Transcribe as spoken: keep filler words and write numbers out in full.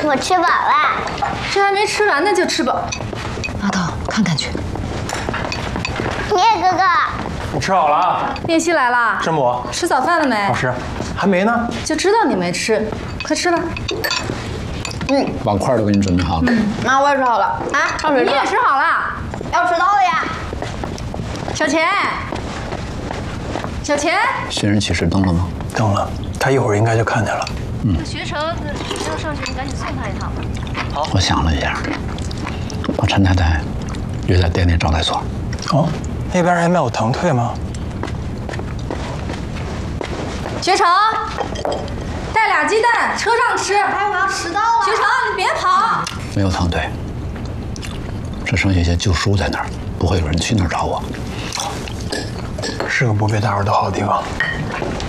我吃饱了。 这还没吃完呢就吃饱。 阿道，看看去。 爷爷哥哥， 你吃好了啊？ 练习来了。 师母， 吃早饭了没？ 老师，还没呢。 就知道你没吃，快吃吧。 嗯，碗筷都给你准备好了。 妈，我也吃好了。啊，上水。你也吃好了？要迟到了呀。小钱，小钱， 新人启事登了吗？ 登了，他一会儿应该就看见了。 嗯。 学成要上学，你赶紧送他一趟吧。 好。我想了一下，把陈太太约在店内招待所。 哦，那边还没有腾退吗？ 学成，带俩鸡蛋，车上吃。哎，我要迟到了。学成，你别跑。 没有腾退，只剩下一些旧书在那儿，不会有人去那儿找我。 是个不被打扰的好地方。